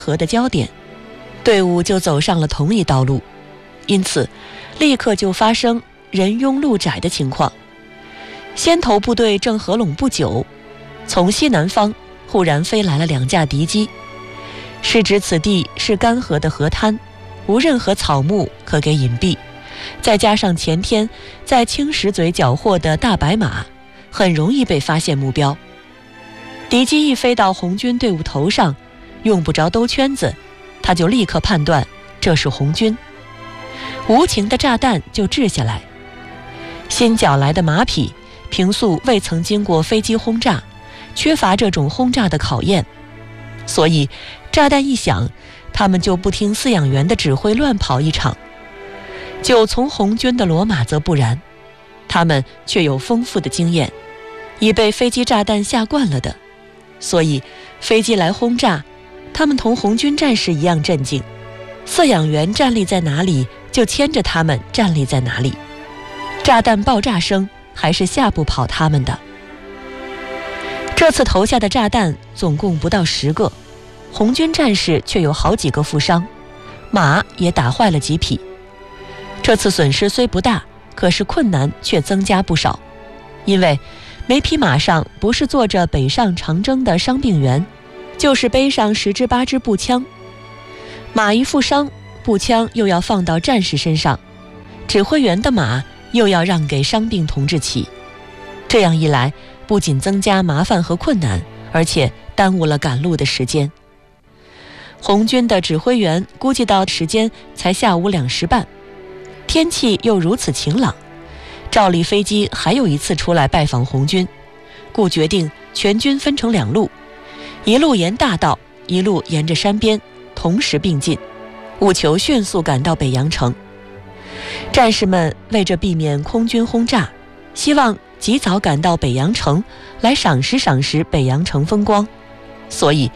河的焦点，队伍就走上了同一道路，因此立刻就发生人拥路窄的情况。先头部队正合拢不久，从西南方忽然飞来了2架敌机，是指此地是干涸的河滩，无任何草木可给隐蔽，再加上前天在青石嘴缴获的大白马，很容易被发现目标。敌机一飞到红军队伍头上，用不着兜圈子，他就立刻判断这是红军，无情的炸弹就掷下来。新缴来的马匹平素未曾经过飞机轰炸，缺乏这种轰炸的考验，所以炸弹一响，他们就不听饲养员的指挥乱跑一场。就从红军的骡马则不然，他们却有丰富的经验，已被飞机炸弹吓惯了的，所以飞机来轰炸，他们同红军战士一样镇静，饲养员站立在哪里，就牵着他们站立在哪里，炸弹爆炸声还是吓不跑他们的。这次投下的炸弹总共不到10个，红军战士却有好几个负伤，马也打坏了几匹。这次损失虽不大，可是困难却增加不少，因为每匹马上不是坐着北上长征的伤病员，就是背上10支8支步枪。马一负伤，步枪又要放到战士身上，指挥员的马又要让给伤病同志骑。这样一来，不仅增加麻烦和困难，而且耽误了赶路的时间。红军的指挥员估计到时间才下午2时半，天气又如此晴朗，照例飞机还有一次出来拜访红军，故决定全军分成2路，一路沿大道，一路沿着山边，同时并进，务求迅速赶到北阳城。战士们为着避免空军轰炸，希望及早赶到北阳城来赏识北阳城风光，所以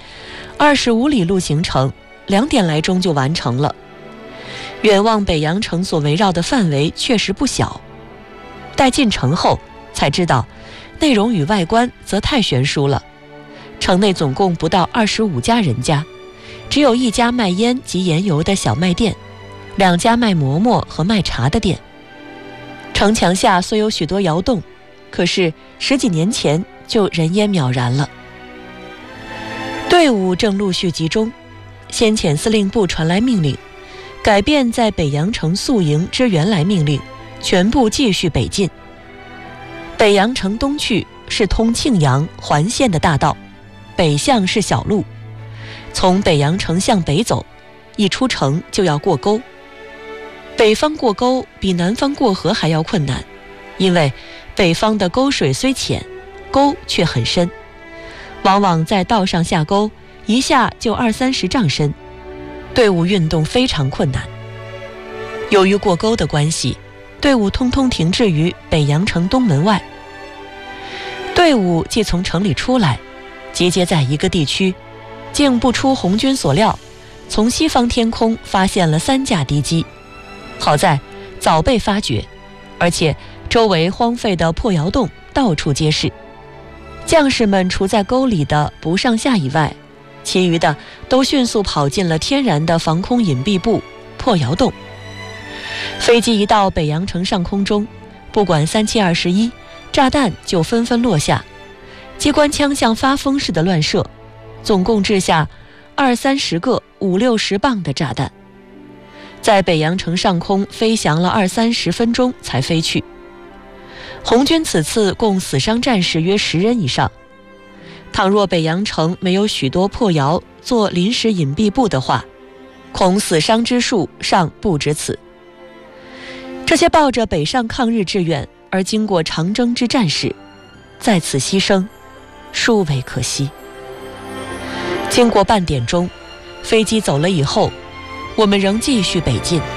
25里路行程2点来钟就完成了。远望北阳城所围绕的范围确实不小，待进城后才知道，内容与外观则太悬殊了。城内总共不到25家人家，只有1家卖烟及盐油的小卖店，2家卖馍馍和卖茶的店。城墙下虽有许多窑洞，可是10几年前就人烟渺然了。队伍正陆续集中，先遣司令部传来命令，改变在北阳城宿营之原来命令，全部继续北进。北阳城东去是通庆阳环县的大道，北向是小路，从北阳城向北走，一出城就要过沟。北方过沟比南方过河还要困难，因为北方的沟水虽浅，沟却很深，往往在道上下沟，一下就20-30丈深，队伍运动非常困难。由于过沟的关系，队伍通通停滞于北阳城东门外。队伍既从城里出来，集结在一个地区，竟不出红军所料，从西方天空发现了3架敌机。好在早被发觉，而且周围荒废的破窑洞到处皆是，将士们除在沟里的不上下以外，其余的都迅速跑进了天然的防空隐蔽部破窑洞。飞机一到北阳城上空中，不管3721，炸弹就纷纷落下，机关枪像发疯似的乱射，总共掷下20-30个50-60磅的炸弹，在北阳城上空飞翔了20-30分钟才飞去。红军此次共死伤战士约10人以上，倘若北阳城没有许多破窑做临时隐蔽部的话，恐死伤之数尚不止此。这些抱着北上抗日志愿而经过长征之战士，在此牺牲，殊为可惜。经过半点钟，飞机走了以后，我们仍继续北进。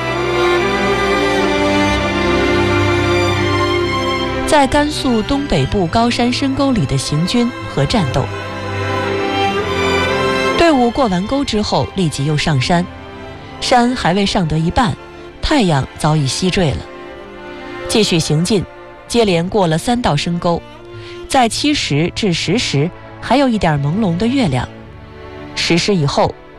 在甘肃东北部高山深沟里的行军和战斗。队伍过完沟之后，立即又上山，山还未上得一半，太阳早已西坠了。继续行进，接连过了3道深沟，在7时至10时还有一点朦胧的月亮。10时以后，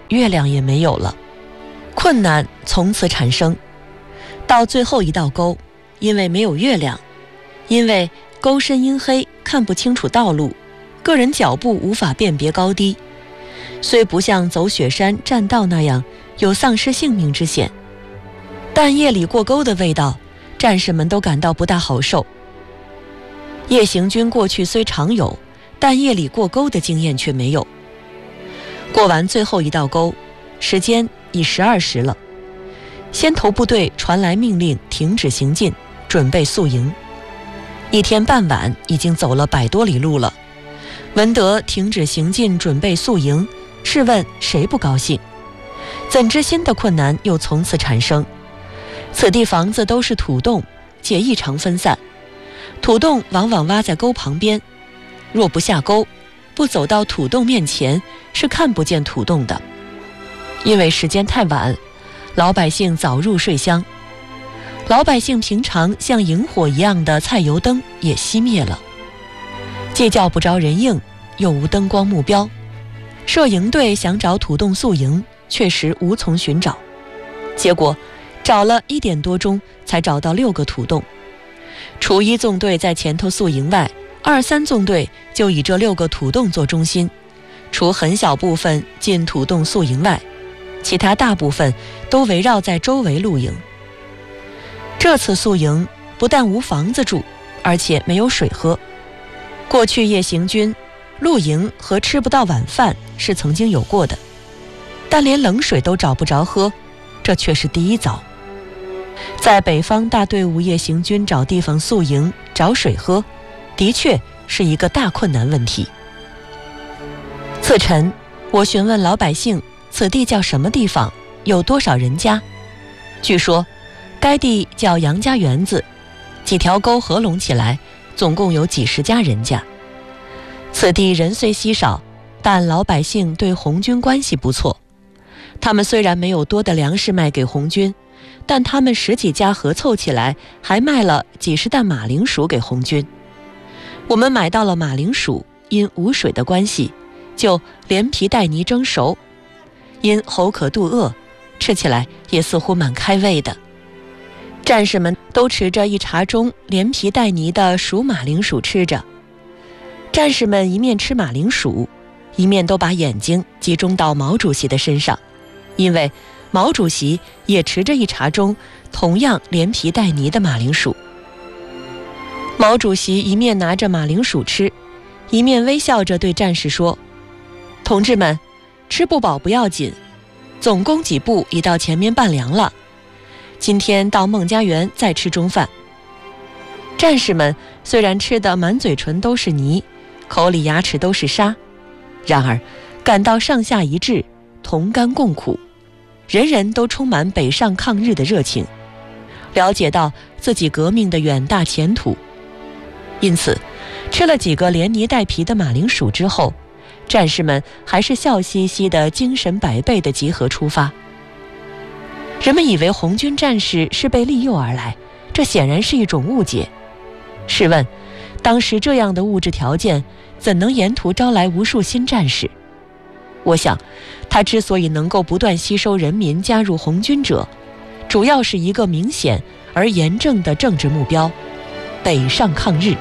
月亮也没有了，困难从此产生。到最后一道沟，因为没有月亮，因为沟深阴黑，看不清楚道路，个人脚步无法辨别高低，虽不像走雪山栈道那样有丧失性命之险，但夜里过沟的味道，战士们都感到不大好受。夜行军过去虽常有，但夜里过沟的经验却没有。过完最后一道沟，时间已12时了，先头部队传来命令，停止行进，准备宿营。1天半晚已经走了100多里路了，闻得停止行进，准备宿营，试问谁不高兴？怎知新的困难又从此产生。此地房子都是土洞，且异常分散，土洞往往挖在沟旁边，若不下沟，不走到土洞面前，是看不见土洞的。因为时间太晚，老百姓早入睡乡，老百姓平常像萤火一样的菜油灯也熄灭了，既叫不着人应，又无灯光目标，摄营队想找土洞宿营，确实无从寻找。结果找了1点多钟才找到6个土洞，除1纵队在前头宿营外，2、3纵队就以这6个土洞做中心，除很小部分进土洞宿营外，其他大部分都围绕在周围露营。这次宿营不但无房子住，而且没有水喝。过去夜行军露营和吃不到晚饭是曾经有过的，但连冷水都找不着喝，这却是第一遭。在北方大队伍夜行军找地方宿营找水喝，的确是一个大困难问题。次晨，我询问老百姓此地叫什么地方，有多少人家。据说该地叫杨家园子，几条沟合拢起来，总共有几十家人家。此地人虽稀少，但老百姓对红军关系不错。他们虽然没有多的粮食卖给红军，但他们10几家合凑起来，还卖了几十担马铃薯给红军。我们买到了马铃薯，因无水的关系，就连皮带泥蒸熟，因喉渴肚饿，吃起来也似乎蛮开胃的。战士们都持着一茶盅连皮带泥的熟马铃薯吃着。战士们一面吃马铃薯，一面都把眼睛集中到毛主席的身上，因为毛主席也持着一茶盅同样连皮带泥的马铃薯。毛主席一面拿着马铃薯吃，一面微笑着对战士说：“同志们，吃不饱不要紧，总供给部已到前面办粮了，今天到孟家园再吃中饭。”战士们虽然吃得满嘴唇都是泥，口里牙齿都是沙，然而感到上下一致，同甘共苦，人人都充满北上抗日的热情，了解到自己革命的远大前途。因此吃了几个连泥带皮的马铃薯之后，战士们还是笑嘻嘻的，精神百倍的集合出发。人们以为红军战士是被利诱而来，这显然是一种误解。试问当时这样的物质条件，怎能沿途招来无数新战士？我想他之所以能够不断吸收人民加入红军者，主要是一个明显而严正的政治目标：北上抗日。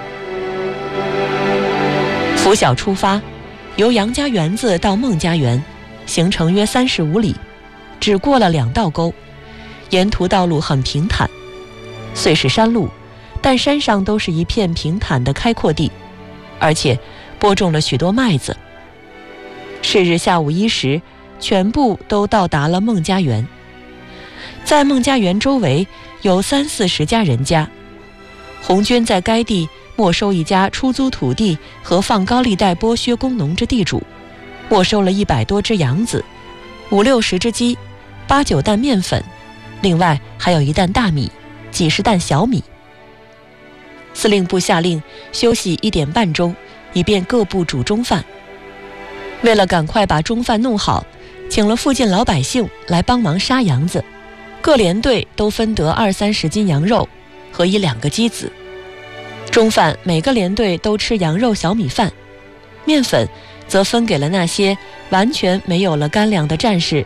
拂晓出发，由杨家园子到孟家园，行程约35里，只过了2道沟，沿途道路很平坦，虽是山路，但山上都是一片平坦的开阔地，而且播种了许多麦子。是日下午1时，全部都到达了孟家园。在孟家园周围有30、40家人家，红军在该地没收一家出租土地和放高利贷剥削工农之地主，没收了100多只羊子，50、60只鸡，8、9担面粉，另外还有1担大米，几十担小米。司令部下令休息1点半钟，以便各部煮中饭。为了赶快把中饭弄好，请了附近老百姓来帮忙杀羊子，各连队都分得20、30斤羊肉和1、2个鸡子。中饭每个连队都吃羊肉小米饭，面粉则分给了那些完全没有了干粮的战士